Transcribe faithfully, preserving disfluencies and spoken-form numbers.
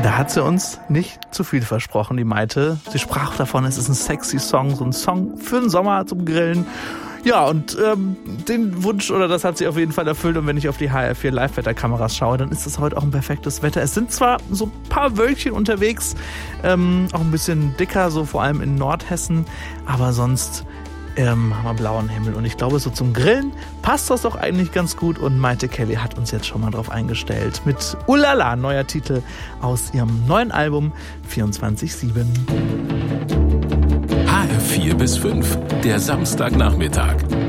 Da hat sie uns nicht zu viel versprochen, die Maite. Sie sprach davon, es ist ein sexy Song, so ein Song für den Sommer zum Grillen. Ja, und ähm, den Wunsch, oder das hat sie auf jeden Fall erfüllt. Und wenn ich auf die H R vier Live-Wetterkameras schaue, dann ist es heute auch ein perfektes Wetter. Es sind zwar so ein paar Wölkchen unterwegs, ähm, auch ein bisschen dicker, so vor allem in Nordhessen, aber sonst ähm, haben wir blauen Himmel. Und ich glaube, so zum Grillen passt das doch eigentlich ganz gut. Und Maite Kelly hat uns jetzt schon mal drauf eingestellt mit Ulala, neuer Titel aus ihrem neuen Album vierundzwanzig sieben. H R vier bis fünf, der Samstagnachmittag.